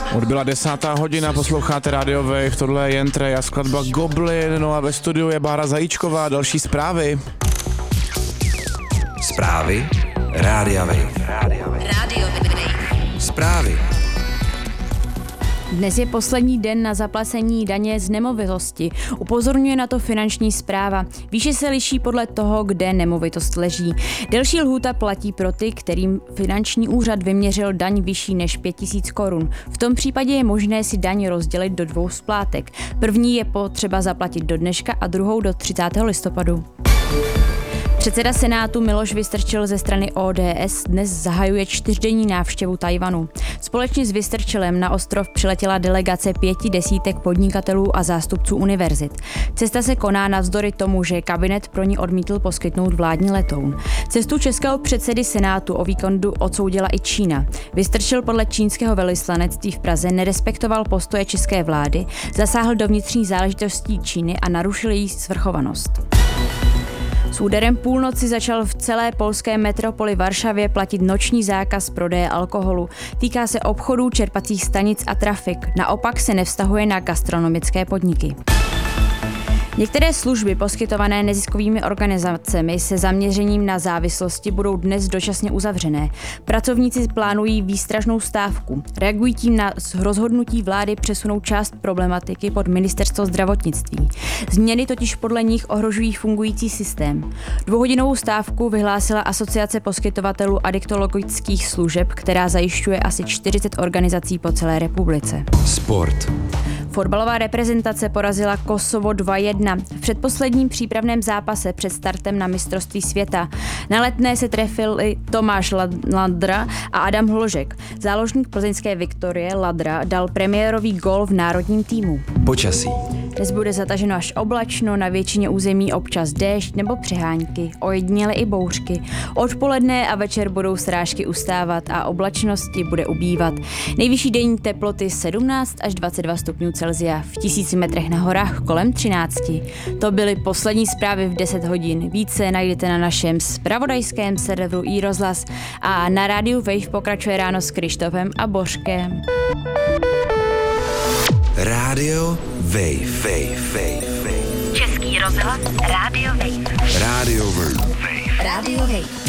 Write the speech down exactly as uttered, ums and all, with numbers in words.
Odbyla desátá hodina, posloucháte Radio Wave, tohle je Jentre a skladba Goblin, no a ve studiu je Bára Zajíčková, další zprávy. Zprávy Rádia Wave. Radio Wave. Zprávy. Dnes je poslední den na zaplacení daně z nemovitosti. Upozorňuje na to finanční správa. Výše se liší podle toho, kde nemovitost leží. Delší lhůta platí pro ty, kterým finanční úřad vyměřil daň vyšší než pět tisíc korun. V tom případě je možné si daň rozdělit do dvou splátek. První je potřeba zaplatit do dneška a druhou do třicátého listopadu. Předseda Senátu Miloš Vystrčil ze strany O D S dnes zahajuje čtyřdenní návštěvu Tchaj-wanu. Společně s Vystrčilem na ostrov přiletěla delegace pěti desítek podnikatelů a zástupců univerzit. Cesta se koná navzdory tomu, že kabinet pro ní odmítl poskytnout vládní letoun. Cestu českého předsedy Senátu o víkendu odsoudila i Čína. Vystrčil podle čínského velvyslanectví v Praze nerespektoval postoje české vlády, zasáhl do vnitřních záležitostí Číny a narušil její svrchovanost. S úderem půlnoci začal v celé polské metropoli Varšavě platit noční zákaz prodeje alkoholu. Týká se obchodů, čerpacích stanic a trafik. Naopak se nevztahuje na gastronomické podniky. Některé služby poskytované neziskovými organizacemi se zaměřením na závislosti budou dnes dočasně uzavřené. Pracovníci plánují výstražnou stávku. Reagují tím na rozhodnutí vlády přesunout část problematiky pod ministerstvo zdravotnictví. Změny totiž podle nich ohrožují fungující systém. Dvouhodinovou stávku vyhlásila Asociace poskytovatelů adiktologických služeb, která zajišťuje asi čtyřicet organizací po celé republice. Sport. Fotbalová reprezentace porazila Kosovo dva jedna v předposledním přípravném zápase před startem na mistrovství světa. Na Letné se trefili Tomáš Ladra a Adam Hložek. Záložník plzeňské Viktorie Ladra dal premiérový gól v národním týmu. Počasí. Dnes bude zataženo až oblačno, na většině území občas déšť nebo přehánky, ojediněle i bouřky. Odpoledne a večer budou srážky ustávat a oblačnosti bude ubývat. Nejvyšší denní teploty sedmnáct až dvacet dva stupňů Celsia, v tisíci metrech na horách kolem třinácti. To byly poslední zprávy v deset hodin. Více najdete na našem zpravodajském serveru iRozhlas a na rádiu Wave pokračuje ráno s Krištofem a Božkem. Rádio Wave. Wave, Wave, Wave. Český rozhlas Rádio Wave. Rádio Wave. Rádio Wave.